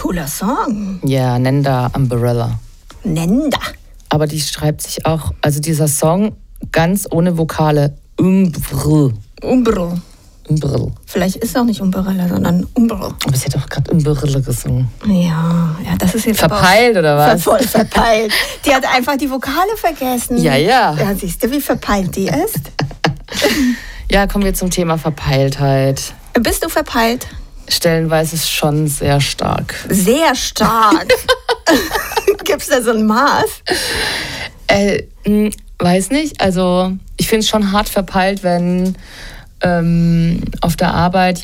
cooler Song. Ja, Nenda Umbrella. Nenda. Aber die schreibt sich auch, also dieser Song ganz ohne Vokale. Umbrell. Vielleicht ist es auch nicht Umbrella, sondern Umbrell. Aber sie hat doch gerade Umbrella gesungen. Ja, das ist jetzt verpeilt oder was? Voll verpeilt. Die hat einfach die Vokale vergessen. Ja. Ja, siehst du, wie verpeilt die ist? Ja, kommen wir zum Thema Verpeiltheit. Bist du verpeilt? Stellenweise ist schon sehr stark. Sehr stark. Gibt es da so ein Maß? Weiß nicht. Also ich finde es schon hart verpeilt, wenn auf der Arbeit,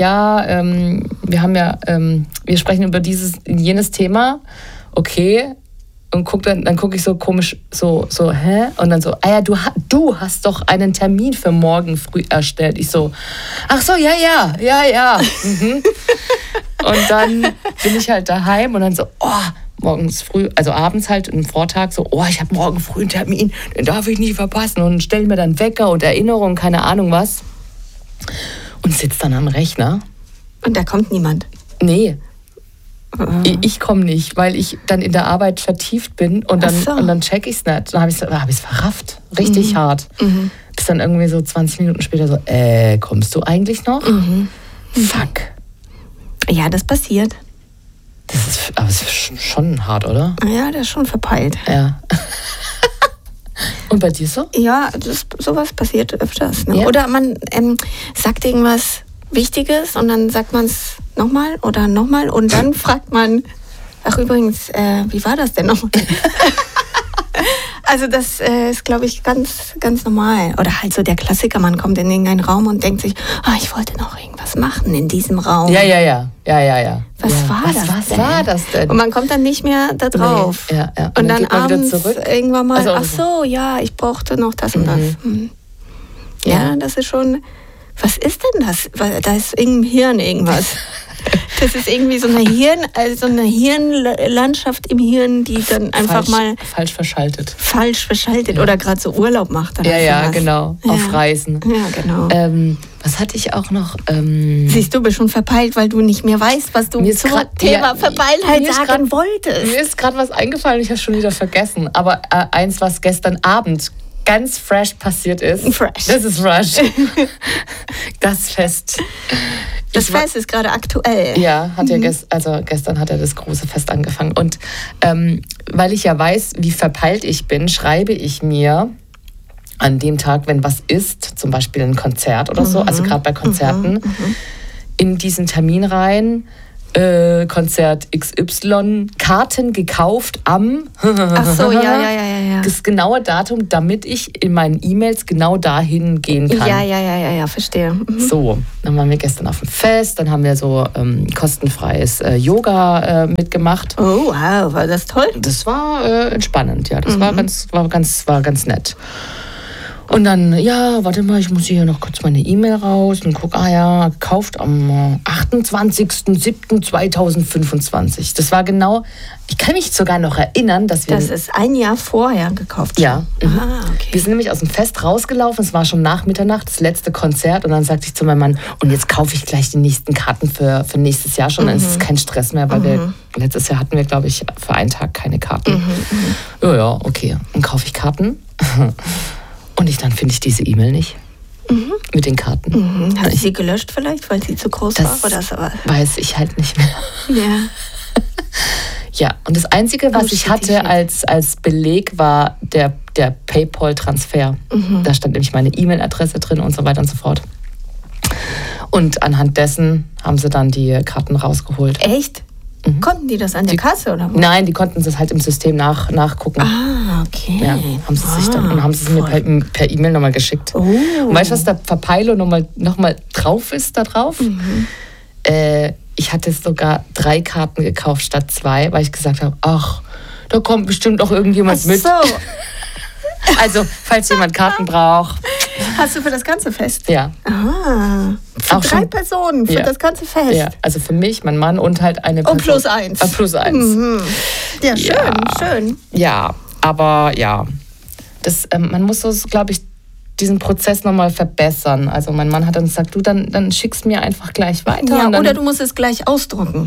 wir sprechen über jenes Thema, okay, und dann gucke ich so komisch, so, hä? Und dann so, du hast doch einen Termin für morgen früh erstellt. Ich so, ach so, ja. Mhm. Und dann bin ich halt daheim und dann so, morgens früh, also abends halt im Vortag so, ich habe morgen früh einen Termin, den darf ich nicht verpassen und stelle mir dann Wecker und Erinnerungen, keine Ahnung was. Und sitze dann am Rechner. Und da kommt niemand? Nee. Ich komme nicht, weil ich dann in der Arbeit vertieft bin und dann check ich es nicht. Dann habe ich es verrafft. Richtig hart. Mhm. Bis dann irgendwie so 20 Minuten später so, kommst du eigentlich noch? Mhm. Fuck. Ja, das passiert. Aber es ist schon hart, oder? Ja, das ist schon verpeilt. Ja. Und bei dir so? Ja, sowas passiert öfters. Ne? Ja. Oder man sagt irgendwas Wichtiges und dann sagt man es nochmal und dann fragt man, ach übrigens, wie war das denn nochmal? Also das ist, glaube ich, ganz, ganz normal. Oder halt so der Klassiker, man kommt in irgendeinen Raum und denkt sich, ich wollte noch irgendwas machen in diesem Raum. Ja. Was war das denn? Und man kommt dann nicht mehr da drauf. Nee. Ja. Und dann abends wieder zurück. Irgendwann mal, Also, ich brauchte noch das und das. Ja, das ist schon, was ist denn das? Da ist im Hirn irgendwas. Das ist irgendwie so eine Hirnlandschaft im Hirn, die dann einfach falsch verschaltet. Oder gerade so Urlaub macht. Oder ja, sowas. genau. Ja. Auf Reisen. Ja, genau. Was hatte ich auch noch? Siehst du, bist schon verpeilt, weil du nicht mehr weißt, was du zum Thema Verpeiltheit sagen wolltest. Mir ist gerade was eingefallen, ich habe schon wieder vergessen. Aber eins, was gestern Abend ganz fresh passiert ist. Das ist fresh. Das Fest. Das Fest ist gerade aktuell. Ja, gestern hat das große Fest angefangen. Und weil ich ja weiß, wie verpeilt ich bin, schreibe ich mir an dem Tag, wenn was ist, zum Beispiel ein Konzert oder so, also gerade bei Konzerten, in diesen Termin rein, Konzert XY, Karten gekauft am Ach so, ja. Das genaue Datum, damit ich in meinen E-Mails genau dahin gehen kann. Ja, verstehe. So, dann waren wir gestern auf dem Fest, dann haben wir so kostenfreies Yoga mitgemacht. Oh, wow, war das toll? Das war entspannend, ja. Das war ganz nett. Und dann, warte mal, ich muss hier noch kurz meine E-Mail raus und gucke, gekauft am 28.07.2025. Das war genau, ich kann mich sogar noch erinnern, dass wir... Das ist ein Jahr vorher gekauft. Ja. Okay. Wir sind nämlich aus dem Fest rausgelaufen, es war schon nach Mitternacht, das letzte Konzert. Und dann sagte ich zu meinem Mann, und jetzt kaufe ich gleich die nächsten Karten für nächstes Jahr schon. Dann ist es kein Stress mehr, weil letztes Jahr hatten wir, glaube ich, für einen Tag keine Karten. Ja, okay. Dann kaufe ich Karten. Und dann finde ich diese E-Mail nicht. Mit den Karten. Hast du sie gelöscht vielleicht, weil sie zu groß war? Oder so? Weiß ich halt nicht mehr. Ja. Ja, und das Einzige, was ich hatte als Beleg, war der PayPal-Transfer. Da stand nämlich meine E-Mail-Adresse drin und so weiter und so fort. Und anhand dessen haben sie dann die Karten rausgeholt. Echt? Konnten die das an der Kasse oder wo? Nein, die konnten das halt im System nachgucken. Ah, okay. Ja, haben sie sich dann und haben sie es mir per E-Mail nochmal geschickt. Und weißt du, was der Verpeilo nochmal drauf ist da drauf? Ich hatte sogar 3 Karten gekauft statt 2, weil ich gesagt habe, ach, da kommt bestimmt auch irgendjemand mit. So. Also, falls jemand Karten braucht. Hast du für das ganze Fest? Ja. Für auch 3 Personen für das ganze Fest? Ja, also für mich, mein Mann und halt eine Person. Und plus 1. Plus 1. Ja, schön. Ja, aber ja. Man muss so, glaube ich, diesen Prozess nochmal verbessern. Also mein Mann hat dann gesagt, du, dann schickst mir einfach gleich weiter. Ja, oder du musst es gleich ausdrucken.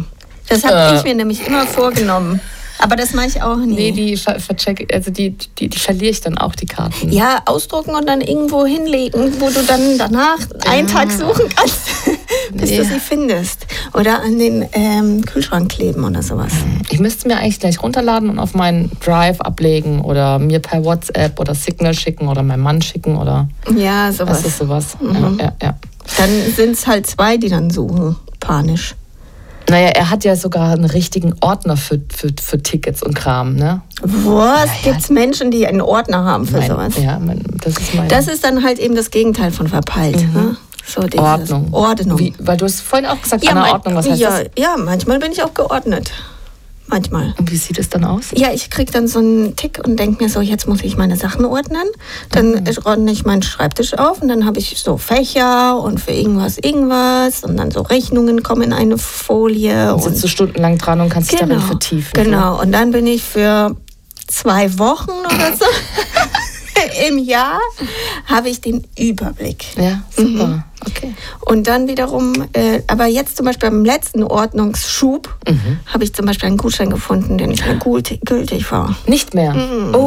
Das habe ich mir nämlich immer vorgenommen. Aber das mache ich auch nie. Nee, die verliere ich dann auch, die Karten. Ja, ausdrucken und dann irgendwo hinlegen, wo du dann danach einen Tag suchen kannst, bis du sie findest. Oder an den Kühlschrank kleben oder sowas. Ich müsste mir eigentlich gleich runterladen und auf meinen Drive ablegen oder mir per WhatsApp oder Signal schicken oder meinem Mann schicken oder... Ja, sowas. Das ist sowas. Ja. Dann sind es halt 2, die dann suchen, panisch. Naja, er hat ja sogar einen richtigen Ordner für Tickets und Kram, ne? Was? Gibt's Menschen, die einen Ordner haben für sowas? Ja, das ist mein... Das ist dann halt eben das Gegenteil von verpeilt. Ne? So Ordnung. Weil du hast vorhin auch gesagt, Ordnung, was heißt das? Ja, manchmal bin ich auch geordnet. Manchmal. Und wie sieht es dann aus? Ja, ich krieg dann so einen Tick und denke mir so, jetzt muss ich meine Sachen ordnen. Dann ordne ich meinen Schreibtisch auf und dann habe ich so Fächer und für irgendwas und dann so Rechnungen kommen in eine Folie. Und sitzt du stundenlang dran und kannst dich darin vertiefen. Genau, und dann bin ich für 2 Wochen oder so im Jahr habe ich den Überblick. Ja, super. Okay. Und dann wiederum, aber jetzt zum Beispiel beim letzten Ordnungsschub habe ich zum Beispiel einen Gutschein gefunden, der nicht mehr gültig war. Nicht mehr?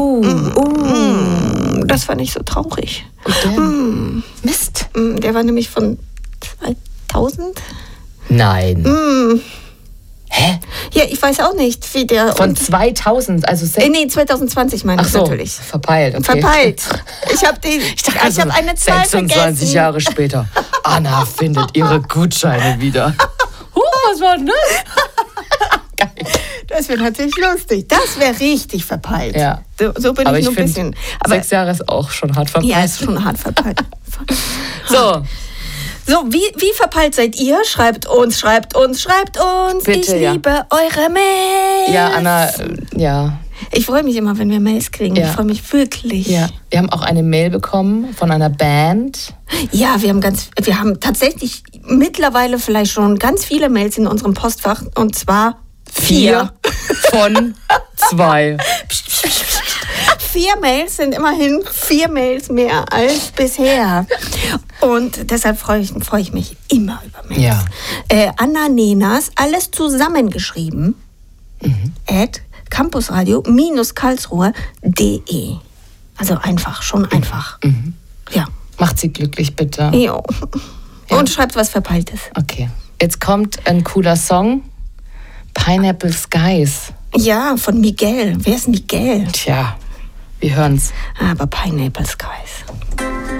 Das fand ich so traurig. Mist. Der war nämlich von 2000. Nein. Hä? Ja, ich weiß auch nicht, wie der... Von 2000, also... Nee, 2020 meine ich natürlich. Verpeilt, okay. Verpeilt. Ich habe eine Zahl 26 vergessen. Jahre später. Anna findet ihre Gutscheine wieder. Was war denn das? Geil. Das wäre natürlich lustig. Das wäre richtig verpeilt. Ja. So bin ich nur ein bisschen. Aber 6 Jahre ist auch schon hart verpeilt. Ja, ist schon hart verpeilt. So, wie verpeilt seid ihr? Schreibt uns. Bitte, ich liebe eure Mails. Ja, Anna, ja. Ich freue mich immer, wenn wir Mails kriegen. Ja. Ich freue mich wirklich. Ja. Wir haben auch eine Mail bekommen von einer Band. Ja, wir haben tatsächlich mittlerweile vielleicht schon ganz viele Mails in unserem Postfach. Und zwar 4 von 2. 4 Mails sind immerhin 4 Mails mehr als bisher. Und deshalb freue ich mich immer über Mails. Ja. Anna Nenas, alles zusammengeschrieben, at campusradio-karlsruhe.de. Also einfach, schon einfach. Ja. Macht sie glücklich, bitte. Jo. Und schreibt was Verpeiltes. Okay. Jetzt kommt ein cooler Song. Pineapple Skies. Ja, von Miguel. Wer ist Miguel? Tja, wir hören's. Aber Pineapple Skies.